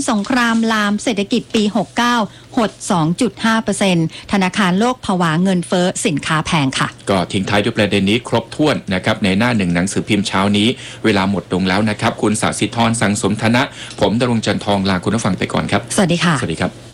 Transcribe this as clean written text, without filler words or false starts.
สงครามลามเศรษฐกิจปี 69 หด 2.5% ธนาคารโลกผวาเงินเฟ้อสินค้าแพงค่ะก็ทิ้งท้ายด้วยประเด็นนี้ครบถ้วนนะครับในหน้าหนึ่งหนังสือพิมพ์เช้านี้เวลาหมดลงแล้วนะครับคุณศศิธร สังสมธนะผมดรงจันทองลาคุณผู้ฟังไปก่อนครับสวัสดีค่ะสวัสดีครับ